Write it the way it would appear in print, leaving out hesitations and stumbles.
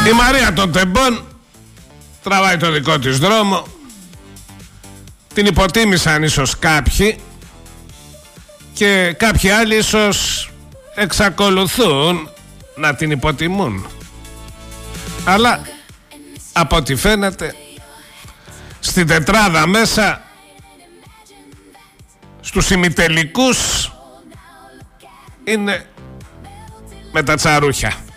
Η Μαρία των Τεμπών τραβάει το δικό της δρόμο. Την υποτίμησαν ίσως κάποιοι και κάποιοι άλλοι ίσως εξακολουθούν να την υποτιμούν. Αλλά από ό,τι φαίνεται στην τετράδα μέσα στους ημιτελικούς είναι με τα τσαρούχια.